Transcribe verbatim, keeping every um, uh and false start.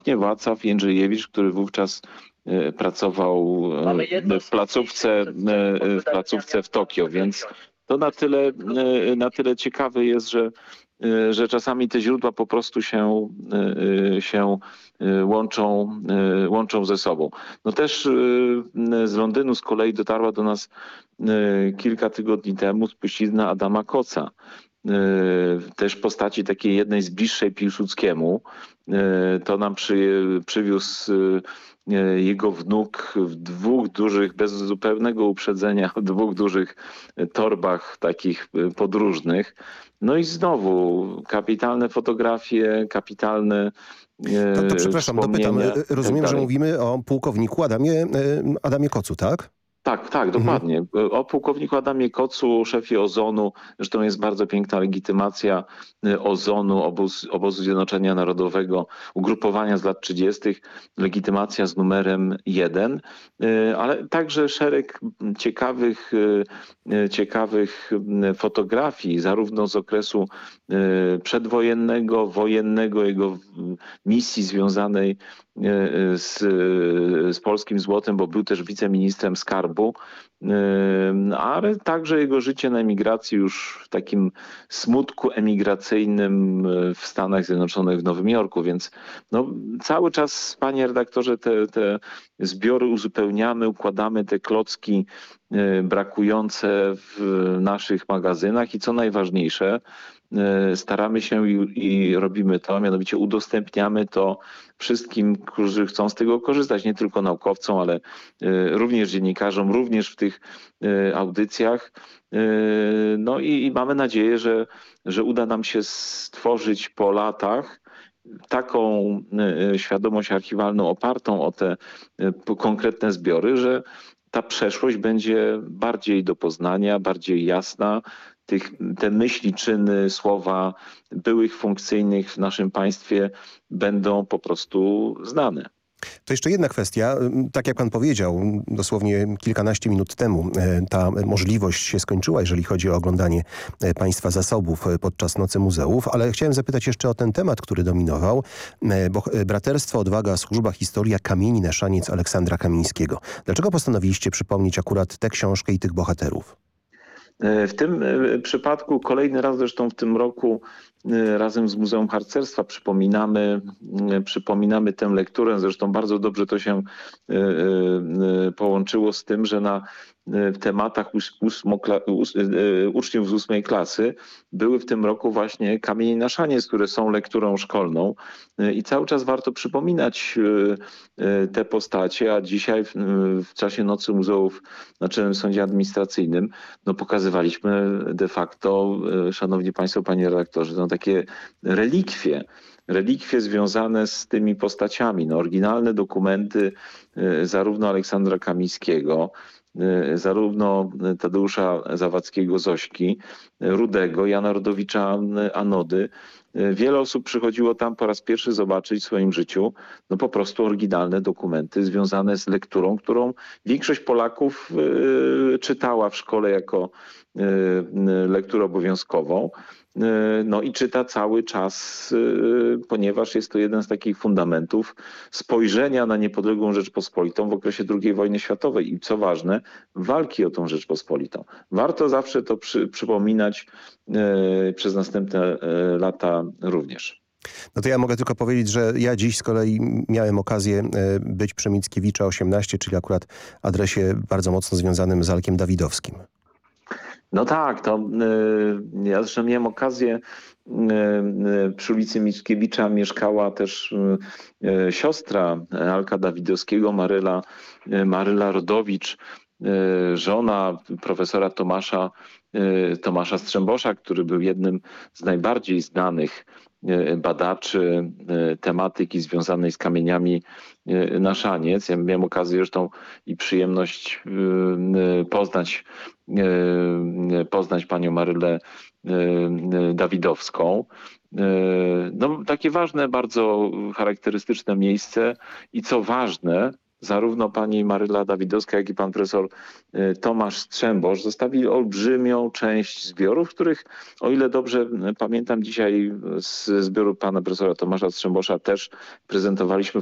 Wacław Jędrzejewicz, który wówczas pracował w placówce, w placówce w Tokio, więc to na tyle, na tyle ciekawe jest, że, że czasami te źródła po prostu się, się łączą, łączą ze sobą. No też z Londynu z kolei dotarła do nas kilka tygodni temu spuścizna Adama Koca, też postaci takiej jednej z bliższej Piłsudskiemu. To nam przy, przywiózł jego wnuk w dwóch dużych, bez zupełnego uprzedzenia, w dwóch dużych torbach takich podróżnych. No i znowu kapitalne fotografie, kapitalne To, to przepraszam, dopytam. Rozumiem, że mówimy o pułkowniku Adamie, Adamie Kocu, tak? Tak, tak, dokładnie. Mhm. O pułkowniku Adamie Kocu, szefie Ozonu, zresztą jest bardzo piękna legitymacja Ozonu, obóz, Obozu Zjednoczenia Narodowego, ugrupowania z lat trzydziestych, legitymacja z numerem jeden, ale także szereg ciekawych, ciekawych fotografii, zarówno z okresu przedwojennego, wojennego, jego misji związanej z, z polskim złotem, bo był też wiceministrem skarbu, ale także jego życie na emigracji już w takim smutku emigracyjnym w Stanach Zjednoczonych, w Nowym Jorku, więc no, cały czas, panie redaktorze, te, te zbiory uzupełniamy, układamy te klocki brakujące w naszych magazynach i co najważniejsze, staramy się i, i robimy to, mianowicie udostępniamy to wszystkim, którzy chcą z tego korzystać, nie tylko naukowcom, ale również dziennikarzom, również w tych audycjach. No i, i mamy nadzieję, że, że uda nam się stworzyć po latach taką świadomość archiwalną opartą o te konkretne zbiory, że ta przeszłość będzie bardziej do poznania, bardziej jasna. Tych, te myśli, czyny, słowa byłych funkcyjnych w naszym państwie będą po prostu znane. To jeszcze jedna kwestia. Tak jak pan powiedział, dosłownie kilkanaście minut temu ta możliwość się skończyła, jeżeli chodzi o oglądanie państwa zasobów podczas Nocy Muzeów, ale chciałem zapytać jeszcze o ten temat, który dominował, bo Braterstwo, Odwaga, Służba, Historia, Kamieni na szaniec Aleksandra Kamińskiego. Dlaczego postanowiliście przypomnieć akurat tę książkę i tych bohaterów? W tym przypadku kolejny raz zresztą w tym roku razem z Muzeum Harcerstwa przypominamy, przypominamy tę lekturę. Zresztą bardzo dobrze to się połączyło z tym, że na w tematach uczniów z ósmej klasy były w tym roku właśnie Kamienie na szaniec, które są lekturą szkolną i cały czas warto przypominać te postacie, a dzisiaj w, w czasie Nocy Muzeów w Naczelnym Sądzie Administracyjnym no, pokazywaliśmy de facto, szanowni państwo, panie redaktorze, no, takie relikwie, relikwie związane z tymi postaciami. No, oryginalne dokumenty zarówno Aleksandra Kamińskiego, zarówno Tadeusza Zawadzkiego Zośki, Rudego, Jana Rodowicza Anody. Wiele osób przychodziło tam po raz pierwszy zobaczyć w swoim życiu no po prostu oryginalne dokumenty związane z lekturą, którą większość Polaków y, czytała w szkole jako y, lekturę obowiązkową. No i czyta cały czas, ponieważ jest to jeden z takich fundamentów spojrzenia na niepodległą Rzeczpospolitą w okresie drugiej wojny światowej i co ważne, walki o tą Rzeczpospolitą. Warto zawsze to przy, przypominać e, przez następne e, lata również. No to ja mogę tylko powiedzieć, że ja dziś z kolei miałem okazję być przy Mickiewicza osiemnaście, czyli akurat adresie bardzo mocno związanym z Alkiem Dawidowskim. No tak, to y, ja zresztą miałem okazję, y, y, przy ulicy Mickiewicza mieszkała też y, y, siostra Alka Dawidowskiego, Maryla, y, Maryla Rodowicz, y, żona profesora Tomasza, y, Tomasza Strzembosza, który był jednym z najbardziej znanych badaczy tematyki związanej z kamieniami na szaniec. Ja miałem okazję zresztą i przyjemność poznać, poznać panią Marylę Dawidowską. No, takie ważne, bardzo charakterystyczne miejsce i co ważne, zarówno pani Maryla Dawidowska, jak i pan profesor Tomasz Strzembosz zostawili olbrzymią część zbiorów, których, o ile dobrze pamiętam, dzisiaj z zbioru pana profesora Tomasza Strzembosza też prezentowaliśmy